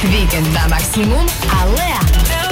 Víkend na maximum a Lea.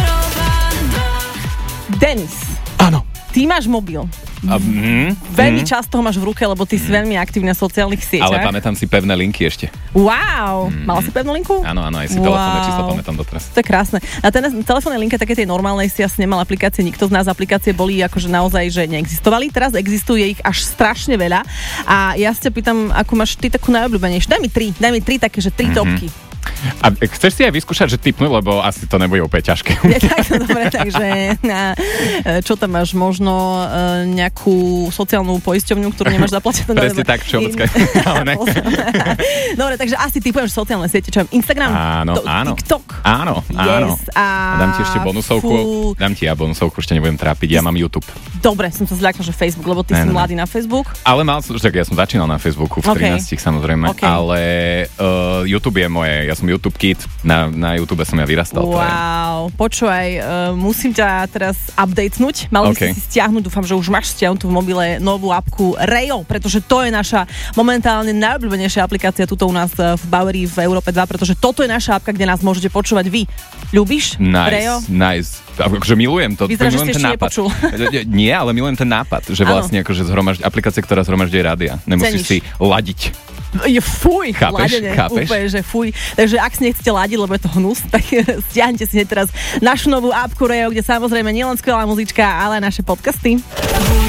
Denis. Áno. Ty máš mobil. Veľmi často ho máš v ruke, lebo ty si veľmi aktívny na sociálnych sieťach. Ale pamätám si pevné linky ešte. Wow! Mal si pevnú linku? Áno, aj si telefónne číslo pamätám doteraz. To je krásne. Na telefónnej linke také tej normálnej si asi nemal aplikácie, nikto z nás aplikácie boli akože naozaj, že neexistovali. Teraz existuje ich až strašne veľa. A ja sa pýtam, akú máš ty takú najobľúbenejšiu. Daj mi tri také, že 3 topky. A chceš si aj vyskúšať, že tipnúť, lebo asi to nebude úplne ťažké. Dobre, takže čo tam máš? Možno nejakú sociálnu poisťovňu, ktorú nemáš zaplatenú? Presne tak, všeobecka. Dobre, takže asi typujem, že sociálne siete, čo mám Instagram, áno. TikTok. Áno. Yes, a dám ti ešte bonusovku. Dám ti bonusovku, ešte nebudem trápiť, ja mám YouTube. Dobre, som sa zľakla, že Facebook, lebo ty si mladý na Facebook. Ale ja som začínal na Facebooku v 13 samozrejme, ale YouTube je moje, ja som YouTube Kid, na YouTube som ja vyrastal. Wow, počúvaj, musím ťa teraz updatenúť, mal by si stiahnuť, dúfam, že už máš stiahnutú v mobile novú apku Rayo, pretože to je naša momentálne najobľúbenejšia aplikácia tuto u nás v Baueri v Európe 2, pretože toto je naša apka, kde nás môžete počúvať vy. Ľubíš Rayo? Nice. Akože milujem to. Vyzerá, že milujem ste ten ešte nepočul. Nie, ale milujem ten nápad, že vlastne akože aplikácia, ktorá zhromažďuje rádia. Nemusíš si ladiť. Fuj, chápeš? Úplne, že fuj. Takže ak si nechcete ladiť, lebo je to hnus, tak stiahnite si teraz našu novú appku Rayo, kde samozrejme nielen skvelá muzička, ale aj naše podcasty.